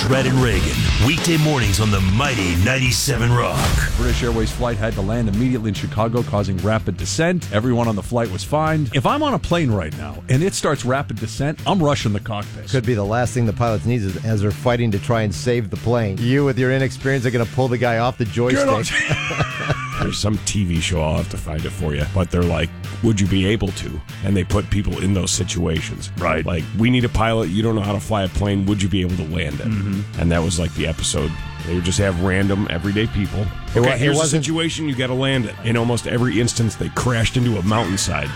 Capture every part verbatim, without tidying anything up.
Shred and Reagan, weekday mornings on the mighty ninety-seven Rock. British Airways flight had to land immediately in Chicago, causing rapid descent. Everyone on the flight was fined. If I'm on a plane right now and it starts rapid descent, I'm rushing the cockpit. Could be the last thing the pilots need as they're fighting to try and save the plane. You, with your inexperience, are going to pull the guy off the joystick. There's some T V show, I'll have to find it for you, but they're like, would you be able to? And they put people in those situations. Right. Like, we need a pilot, you don't know how to fly a plane, would you be able to land it? Mm-hmm. And that was like the episode. They would just have random, everyday people. It Okay, wa- it here's the wasn't- situation, you got to land it. In almost every instance, they crashed into a mountainside.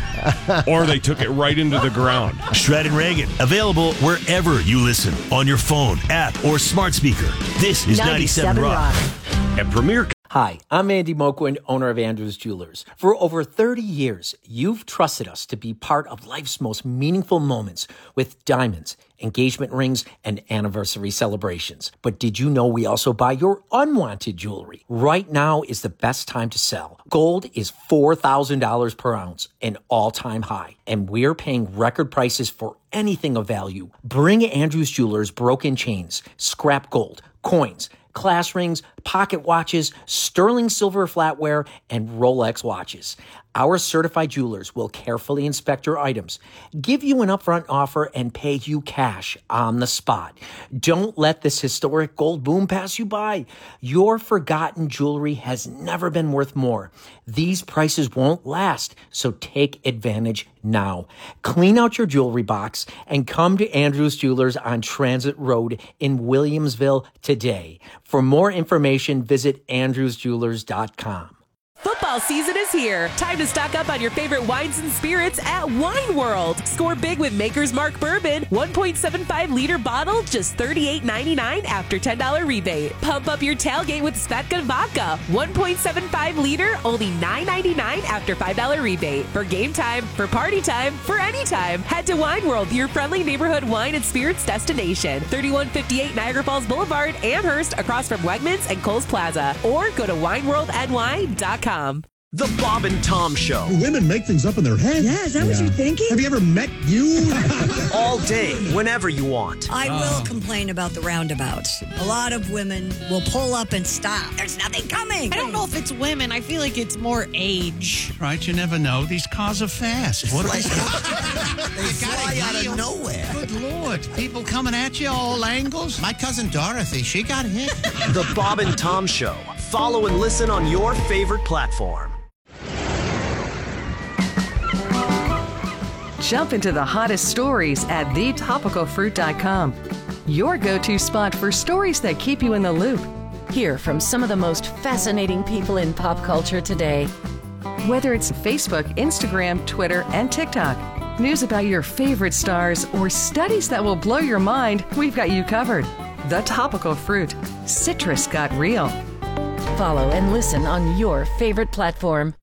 Or they took it right into the ground. Shred and Reagan, available wherever you listen, on your phone, app, or smart speaker. This is ninety-seven Rock. At Premier. Hi, I'm Andy Moquin, owner of Andrews Jewelers. For over thirty years, you've trusted us to be part of life's most meaningful moments with diamonds, engagement rings, and anniversary celebrations. But did you know we also buy your unwanted jewelry? Right now is the best time to sell. Gold is four thousand dollars per ounce, an all-time high, and we're paying record prices for anything of value. Bring Andrews Jewelers broken chains, scrap gold, coins, class rings, pocket watches, sterling silver flatware, and Rolex watches. Our certified jewelers will carefully inspect your items, give you an upfront offer, and pay you cash on the spot. Don't let this historic gold boom pass you by. Your forgotten jewelry has never been worth more. These prices won't last, so take advantage now. Clean out your jewelry box and come to Andrews Jewelers on Transit Road in Williamsville today. For more information, visit andrews jewelers dot com. Football season is here. Time to stock up on your favorite wines and spirits at Wine World. Score big with Maker's Mark Bourbon. one point seven five liter bottle, just thirty-eight ninety-nine after ten dollars rebate. Pump up your tailgate with Svedka Vodka. one point seven five liter, only nine ninety-nine after five dollars rebate. For game time, for party time, for any time. Head to Wine World, your friendly neighborhood wine and spirits destination. thirty-one fifty-eight Niagara Falls Boulevard, Amherst, across from Wegmans and Kohl's Plaza. Or go to wine world n y dot com. The Bob and Tom Show. Women make things up in their head. Yeah, is that yeah. what you're thinking? Have you ever met you? All day, whenever you want. I will uh. complain about the roundabouts. A lot of women will pull up and stop. There's nothing coming. I don't know if it's women. I feel like it's more age. Right, you never know. These cars are fast. What are they? They fly out of nowhere. Good Lord. People coming at you all angles. My cousin Dorothy, she got hit. The Bob and Tom Show. Follow and listen on your favorite platform. Jump into the hottest stories at the topical fruit dot com. Your go-to spot for stories that keep you in the loop. Hear from some of the most fascinating people in pop culture today. Whether it's Facebook, Instagram, Twitter, and TikTok, news about your favorite stars, or studies that will blow your mind, we've got you covered. The Topical Fruit. Citrus got real. Follow and listen on your favorite platform.